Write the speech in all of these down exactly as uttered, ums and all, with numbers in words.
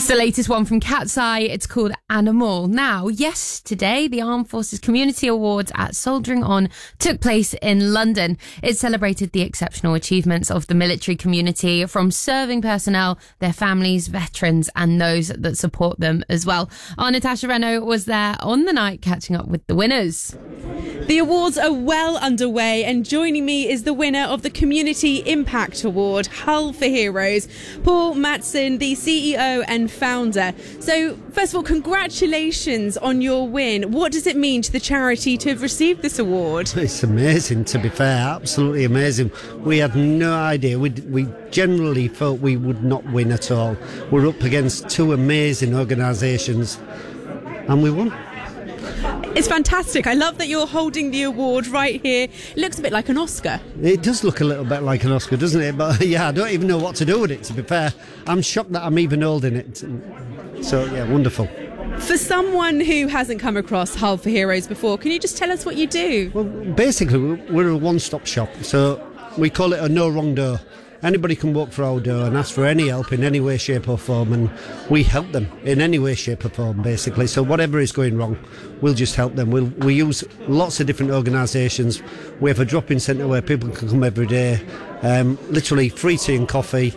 It's the latest one from Cat's Eye. It's called Animal. Now, yesterday, the Armed Forces Community Awards at Soldiering On took place in London. It celebrated the exceptional achievements of the military community, from serving personnel, their families, veterans, and those that support them as well. Our Natasha Reno was there on the night catching up with the winners. The awards are well underway, and joining me is the winner of the Community Impact Award, Hull for Heroes, Paul Matson, the C E O and founder. So, first of all, congratulations on your win. What does it mean to the charity to have received this award? It's amazing, to be fair, absolutely amazing. We had no idea. We, we generally thought we would not win at all. We're up against two amazing organisations, and we won. It's fantastic. I love that you're holding the award right here. It looks a bit like an Oscar. It does look a little bit like an Oscar, doesn't it? But yeah, I don't even know what to do with it, to be fair. I'm shocked that I'm even holding it. So yeah, wonderful. For someone who hasn't come across Hull for Heroes before, can you just tell us what you do? Well, basically, we're a one-stop shop. So we call it a no wrong door. Anybody can walk through our door and ask for any help in any way, shape or form, and we help them in any way, shape or form, basically. So whatever is going wrong, we'll just help them. We'll, we use lots of different organisations. We have a drop-in centre where people can come every day, um, literally free tea and coffee.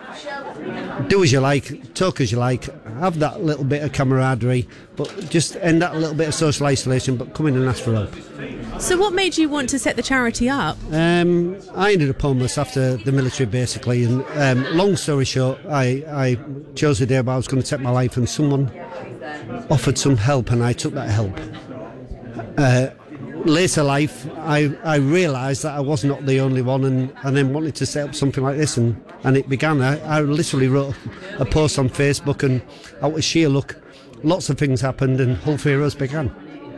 Do as you like, talk as you like, have that little bit of camaraderie, but just end that little bit of social isolation, but come in and ask for help. So what made you want to set the charity up? Um, I ended up homeless after the military, basically, and um, long story short, I, I chose the day where I was going to take my life, and someone offered some help, and I took that help. Uh, later life, I, I realised that I was not the only one, and, and then wanted to set up something like this, and, and it began. I, I literally wrote a post on Facebook, and out of sheer luck, lots of things happened, and Hull for Heroes began.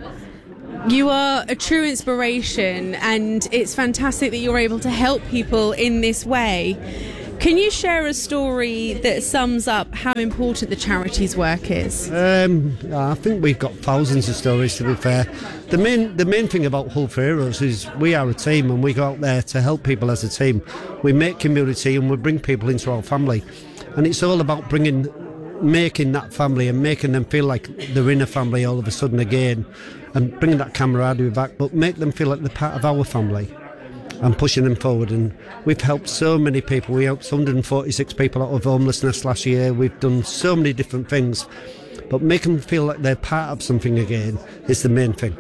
You are a true inspiration, and it's fantastic that you're able to help people in this way. Can you share a story that sums up how important the charity's work is? Um, I think we've got thousands of stories, to be fair. The main the main thing about Hull for Heroes is we are a team, and we go out there to help people as a team. We make community and we bring people into our family, and it's all about bringing making that family and making them feel like they're in a family all of a sudden again, and bringing that camaraderie back, but make them feel like they're part of our family and pushing them forward. And we've helped so many people. We helped one hundred forty-six people out of homelessness last year. We've done so many different things, but make them feel like they're part of something again is the main thing.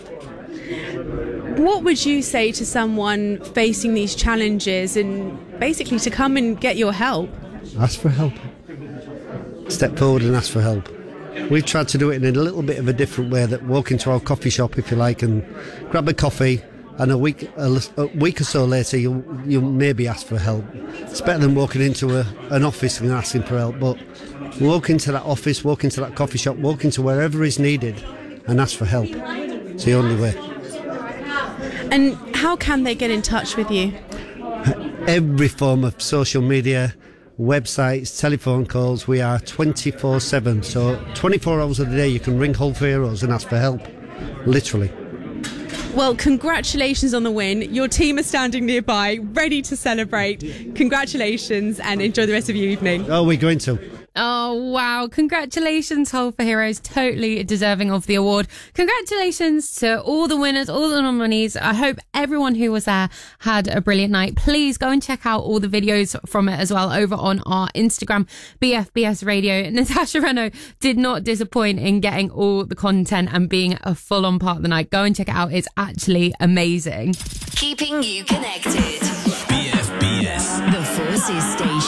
What would you say to someone facing these challenges and basically to come and get your help? Ask for help. Step forward and ask for help. We've tried to do it in a little bit of a different way, that walk into our coffee shop, if you like, and grab a coffee, and a week a, a week or so later you'll, you'll maybe ask for help. It's better than walking into a, an office and asking for help, but walk into that office, walk into that coffee shop, walk into wherever is needed and ask for help. It's the only way. And how can they get in touch with you? Every form of social media, websites, telephone calls. We are twenty-four seven, so twenty-four hours of the day you can ring Hull for Heroes and ask for help, literally. Well, congratulations on the win. Your team are standing nearby, ready to celebrate. Congratulations, and enjoy the rest of your evening. Oh, we're going to. Oh, wow. Congratulations, Hull for Heroes. Totally deserving of the award. Congratulations to all the winners, all the nominees. I hope everyone who was there had a brilliant night. Please go and check out all the videos from it as well over on our Instagram, B F B S Radio. Natasha Reno did not disappoint in getting all the content and being a full-on part of the night. Go and check it out. It's actually amazing. Keeping you connected. B F B S. The Forces Station.